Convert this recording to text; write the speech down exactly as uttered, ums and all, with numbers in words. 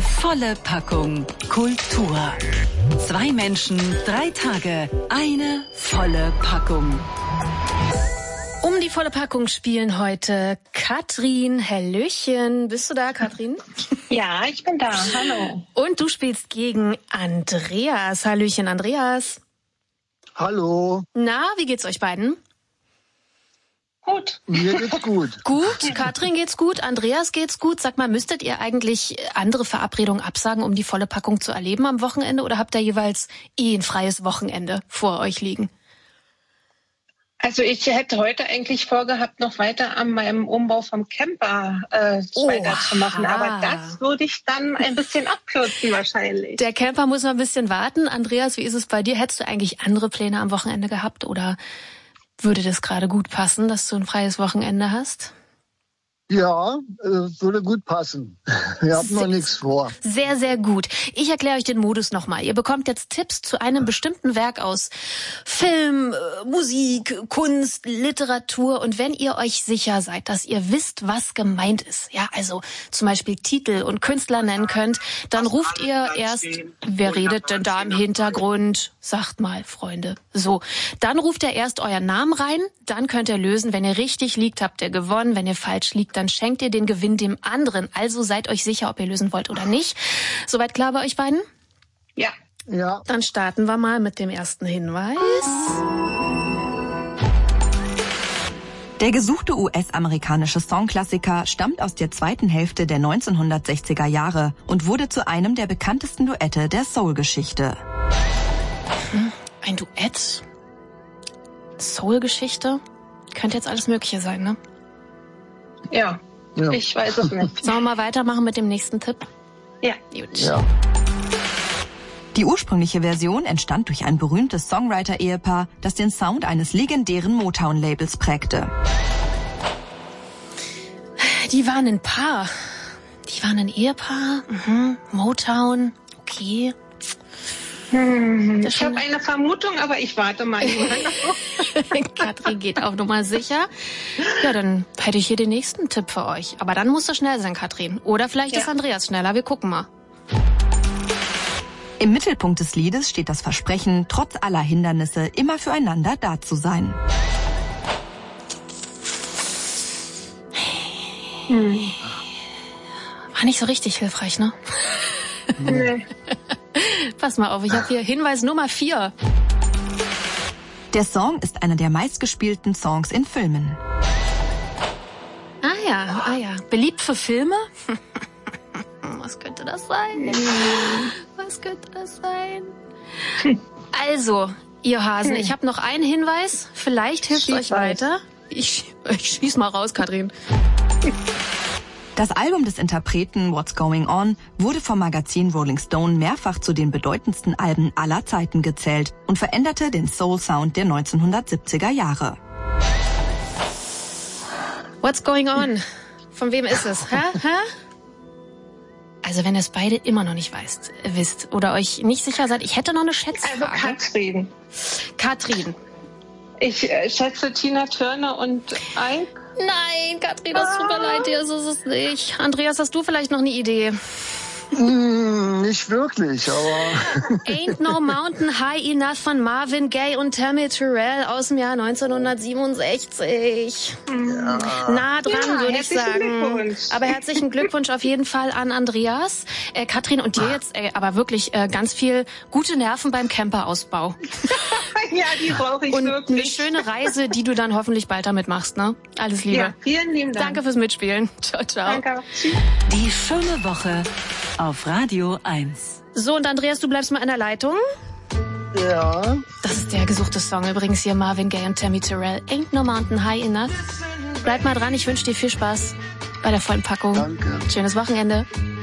Die volle Packung Kultur. Zwei Menschen, drei Tage, eine volle Packung. Um die volle Packung spielen heute Katrin. Hallöchen. Bist du da, Katrin? Ja, ich bin da. Hallo. Und du spielst gegen Andreas. Hallöchen, Andreas. Hallo. Na, wie geht's euch beiden? Gut. Mir geht's gut. Gut, Katrin geht's gut, Andreas geht's gut. Sag mal, müsstet ihr eigentlich andere Verabredungen absagen, um die volle Packung zu erleben am Wochenende? Oder habt ihr jeweils eh ein freies Wochenende vor euch liegen? Also ich hätte heute eigentlich vorgehabt, noch weiter an meinem Umbau vom Camper äh, weiterzumachen. Aber das würde ich dann ein bisschen abkürzen wahrscheinlich. Der Camper muss noch ein bisschen warten. Andreas, wie ist es bei dir? Hättest du eigentlich andere Pläne am Wochenende gehabt? Oder würde das gerade gut passen, dass du ein freies Wochenende hast? Ja, äh, würde gut passen. Wir haben noch nichts vor. Sehr, sehr gut. Ich erkläre euch den Modus nochmal. Ihr bekommt jetzt Tipps zu einem bestimmten Werk aus Film, Musik, Kunst, Literatur. Und wenn ihr euch sicher seid, dass ihr wisst, was gemeint ist, ja, also zum Beispiel Titel und Künstler nennen könnt, dann ruft ihr erst, wer redet denn da im Hintergrund? Sagt mal, Freunde. So, dann ruft ihr erst euren Namen rein, dann könnt ihr lösen. Wenn ihr richtig liegt, habt ihr gewonnen. Wenn ihr falsch liegt, dann schenkt ihr den Gewinn dem anderen. Also seid euch sicher, ob ihr lösen wollt oder nicht. Soweit klar bei euch beiden? Ja. Ja. Dann starten wir mal mit dem ersten Hinweis. Der gesuchte U S-amerikanische Songklassiker stammt aus der zweiten Hälfte der neunzehnhundertsechziger Jahre und wurde zu einem der bekanntesten Duette der Soul-Geschichte. Ein Duett? Soul-Geschichte? Könnte jetzt alles Mögliche sein, ne? Ja, Ja. ich weiß es nicht. Sollen wir mal weitermachen mit dem nächsten Tipp? Ja. Gut. Ja. Die ursprüngliche Version entstand durch ein berühmtes Songwriter-Ehepaar, das den Sound eines legendären Motown-Labels prägte. Die waren ein Paar. Die waren ein Ehepaar. Mhm. Motown. Okay. Hm, ich habe eine Vermutung, aber ich warte mal. Katrin geht auf Nummer sicher. Ja, dann hätte ich hier den nächsten Tipp für euch. Aber dann musst du schnell sein, Katrin. Oder vielleicht Ja. ist Andreas schneller. Wir gucken mal. Im Mittelpunkt des Liedes steht das Versprechen, trotz aller Hindernisse immer füreinander da zu sein. Hm. War nicht so richtig hilfreich, ne? Nee. Pass mal auf, ich habe hier Hinweis Nummer vier. Der Song ist einer der meistgespielten Songs in Filmen. Ah ja, ah ja. Beliebt für Filme? Was könnte das sein? Was könnte das sein? Also, ihr Hasen, ich habe noch einen Hinweis. Vielleicht hilft Schieß euch raus. weiter. Ich, ich schieß mal raus, Katrin. Das Album des Interpreten What's Going On wurde vom Magazin Rolling Stone mehrfach zu den bedeutendsten Alben aller Zeiten gezählt und veränderte den Soul-Sound der neunzehnhundertsiebziger Jahre. What's going on? Von wem ist es? Hä? Hä? Also wenn ihr es beide immer noch nicht weißt, wisst oder euch nicht sicher seid, ich hätte noch eine Also Schätzfrage. Katrin. Katrin. Ich äh, schätze Tina Turner und Ike. Nein, Katrin, das tut mir leid, dir ist es nicht. Andreas, hast du vielleicht noch eine Idee? Hm, nicht wirklich, aber Ain't No Mountain High Enough von Marvin Gaye und Tammy Terrell aus dem Jahr neunzehnhundertsiebenundsechzig. Ja. Nah dran, Ja, würde ich herzlichen sagen. Glückwunsch. Aber herzlichen Glückwunsch auf jeden Fall an Andreas. Äh, Katrin, und dir jetzt äh, aber wirklich äh, ganz viel gute Nerven beim Camperausbau. Ja, die brauche ich Und eine wirklich. schöne Reise, die du dann hoffentlich bald damit machst, ne? Alles Liebe. Ja, vielen lieben Dank. Danke fürs Mitspielen. Ciao, ciao. Danke. Tschüss. Die schöne Woche auf Radio eins. So, und Andreas, du bleibst mal in der Leitung. ja. Das ist der gesuchte Song übrigens hier, Marvin Gaye und Tammy Terrell. Ain't No Mountain High Enough. Bleib mal dran, ich wünsche dir viel Spaß bei der vollen Packung. Danke. Schönes Wochenende.